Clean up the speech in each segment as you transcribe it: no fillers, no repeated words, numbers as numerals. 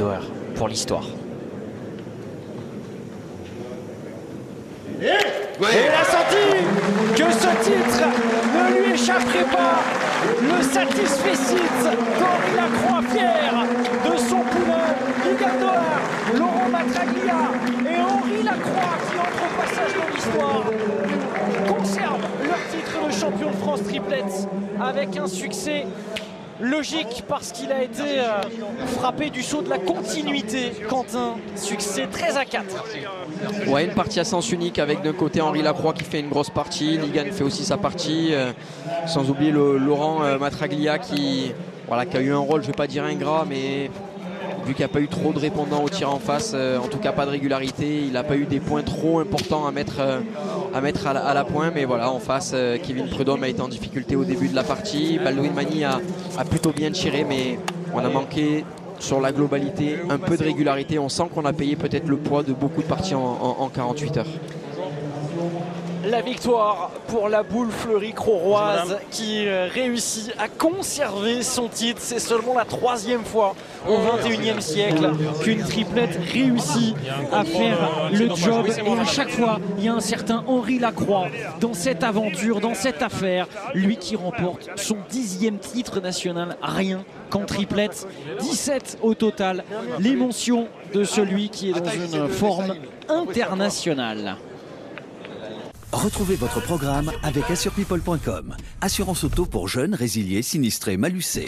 Dauer pour l'histoire. Et il a senti que ce titre ne lui échapperait pas. Le satisfecit d'Henri Lacroix, fier de son poulain, Miguel Dauer, Laurent Matraglia et Henri Lacroix qui entre au passage dans l'histoire conservent leur titre de champion de France triplette avec un succès logique parce qu'il a été frappé du sceau de la continuité. Quentin, succès 13-4. Ouais, une partie à sens unique avec d'un côté Henri Lacroix qui fait une grosse partie, Ligan fait aussi sa partie, sans oublier Laurent Matraglia qui a eu un rôle, je ne vais pas dire ingrat, mais vu qu'il n'y a pas eu trop de répondants au tir en face, en tout cas pas de régularité, il n'a pas eu des points trop importants à mettre à la pointe, mais voilà, en face, Kevin Prudhomme a été en difficulté au début de la partie, Baldwin Mani a plutôt bien tiré, mais on a manqué sur la globalité un peu de régularité. On sent qu'on a payé peut-être le poids de beaucoup de parties en 48 heures. La victoire pour la boule fleurie croroise qui réussit à conserver son titre. C'est seulement la 3e fois au 21e siècle qu'une triplette réussit à faire le job. Et à chaque fois, il y a un certain Henri Lacroix dans cette aventure, dans cette affaire. Lui qui remporte son 10e titre national, rien qu'en triplette. 17 au total. L'émotion de celui qui est dans une forme internationale. Retrouvez votre programme avec assurepeople.com. Assurance auto pour jeunes, résiliés, sinistrés, malucés.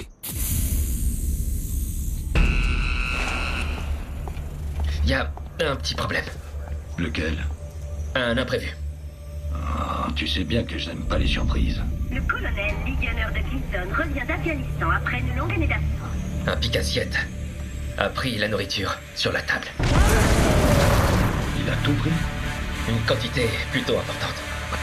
Il y a un petit problème. Lequel? Un imprévu. Ah, tu sais bien que je n'aime pas les surprises. Le colonel Lee Gunner de Clifton revient d'Afghanistan après une longue année d'absence. Un pique-assiette a pris la nourriture sur la table. Il a tout pris? Une quantité plutôt importante.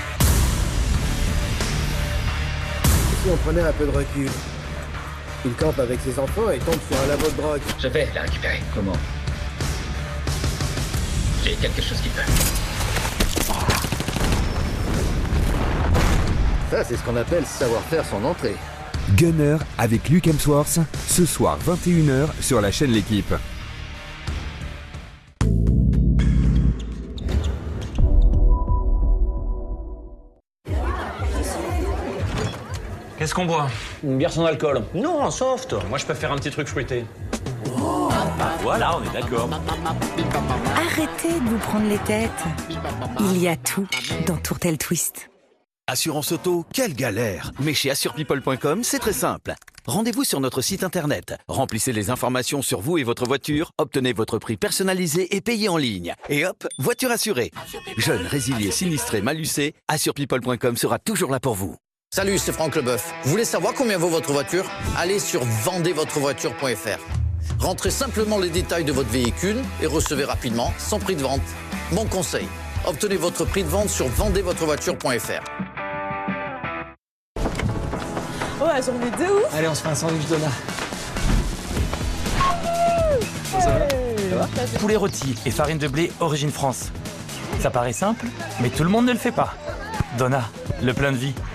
Si on prenait un peu de recul. Il campe avec ses enfants et tombe sur un labo de drogue. Je vais la récupérer. Comment? J'ai quelque chose qui peut. Ça, c'est ce qu'on appelle savoir faire son entrée. Gunner avec Luke Hemsworth, ce soir 21h sur la chaîne L'équipe. Qu'est-ce qu'on boit? Une bière sans alcool. Non, un soft. Moi, je peux faire un petit truc fruité. Voilà, on est d'accord. Arrêtez de vous prendre les têtes. Il y a tout dans Tourtel Twist. Assurance auto, quelle galère! Mais chez assurepeople.com, c'est très simple. Rendez-vous sur notre site internet, remplissez les informations sur vous et votre voiture, obtenez votre prix personnalisé et payez en ligne. Et hop, voiture assurée. Jeunes, résiliés, sinistrés, malucés, assurepeople.com sera toujours là pour vous. Salut, c'est Franck Leboeuf. Vous voulez savoir combien vaut votre voiture? Allez sur vendezvotrevoiture.fr. Rentrez simplement les détails de votre véhicule et recevez rapidement son prix de vente. Mon conseil, obtenez votre prix de vente sur vendezvotrevoiture.fr. Oh, la journée de ouf! Allez, on se fait un sandwich Donna. Ça va? Poulet rôti et farine de blé origine France. Ça paraît simple, mais tout le monde ne le fait pas. Donna, le plein de vie.